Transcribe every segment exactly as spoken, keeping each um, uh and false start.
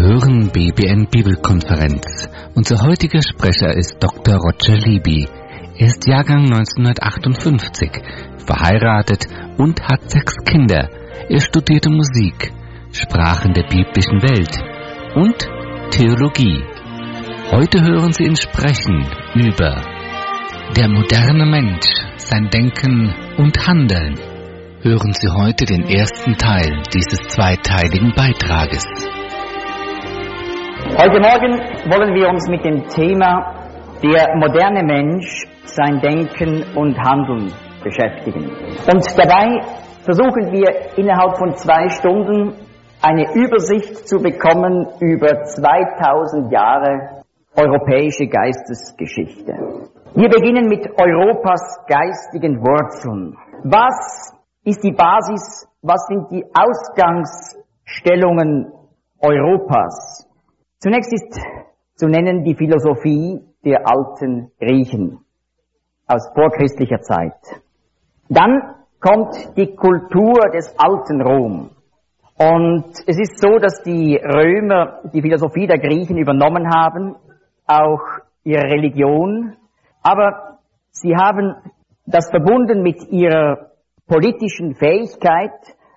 hören B B N Bibelkonferenz. Unser heutiger Sprecher ist Doktor Roger Libby. Er ist Jahrgang neunzehnhundertachtundfünfzig, verheiratet und hat sechs Kinder. Er studierte Musik, Sprachen der biblischen Welt und Theologie. Heute hören Sie ihn sprechen über der moderne Mensch, sein Denken und Handeln. Hören Sie heute den ersten Teil dieses zweiteiligen Beitrages. Heute Morgen wollen wir uns mit dem Thema der moderne Mensch, sein Denken und Handeln beschäftigen. Und dabei versuchen wir innerhalb von zwei Stunden eine Übersicht zu bekommen über zweitausend Jahre europäische Geistesgeschichte. Wir beginnen mit Europas geistigen Wurzeln. Was ist die Basis, was sind die Ausgangsstellungen Europas? Zunächst ist zu nennen die Philosophie der alten Griechen aus vorchristlicher Zeit. Dann kommt die Kultur des alten Rom. Und es ist so, dass die Römer die Philosophie der Griechen übernommen haben, auch ihre Religion, aber sie haben das verbunden mit ihrer politischen Fähigkeit.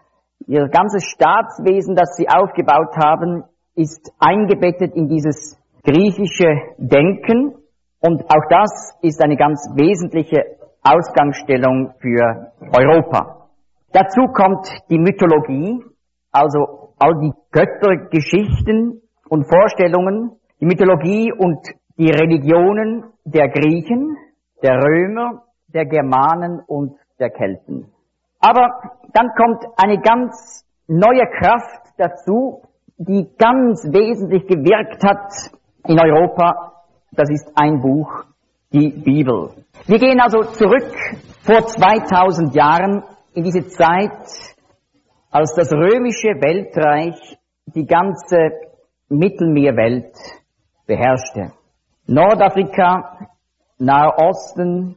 Ihr ganzes Staatswesen, das sie aufgebaut haben, ist eingebettet in dieses griechische Denken, und auch das ist eine ganz wesentliche Ausgangsstellung für Europa. Dazu kommt die Mythologie, also all die Göttergeschichten und Vorstellungen, die Mythologie und die Religionen der Griechen, der Römer, der Germanen und der Kelten. Aber dann kommt eine ganz neue Kraft dazu, die ganz wesentlich gewirkt hat in Europa. Das ist ein Buch, die Bibel. Wir gehen also zurück vor zweitausend Jahren in diese Zeit, als das römische Weltreich die ganze Mittelmeerwelt beherrschte. Nordafrika, Nahe Osten,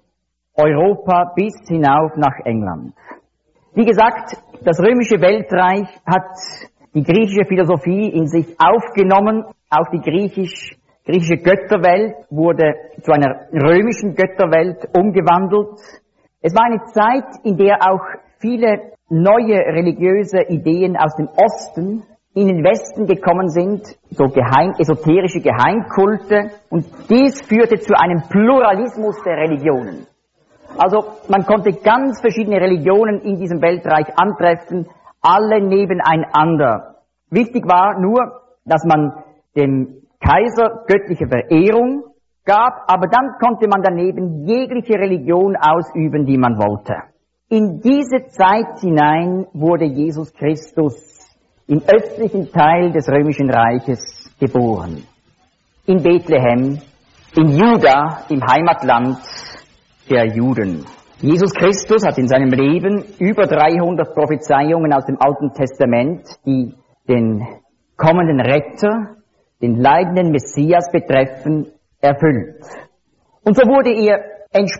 Europa bis hinauf nach England. Wie gesagt, das römische Weltreich hat die griechische Philosophie in sich aufgenommen. Auch die griechisch, griechische Götterwelt wurde zu einer römischen Götterwelt umgewandelt. Es war eine Zeit, in der auch viele neue religiöse Ideen aus dem Osten in den Westen gekommen sind, so geheim, esoterische Geheimkulte, und dies führte zu einem Pluralismus der Religionen. Also man konnte ganz verschiedene Religionen in diesem Weltreich antreffen, alle nebeneinander. Wichtig war nur, dass man dem Kaiser göttliche Verehrung gab, aber dann konnte man daneben jegliche Religion ausüben, die man wollte. In diese Zeit hinein wurde Jesus Christus im östlichen Teil des römischen Reiches geboren. In Bethlehem, in Juda, im Heimatland der Juden. Jesus Christus hat in seinem Leben über dreihundert Prophezeiungen aus dem Alten Testament, die den kommenden Retter, den leidenden Messias betreffen, erfüllt. Und so wurde er entsprechend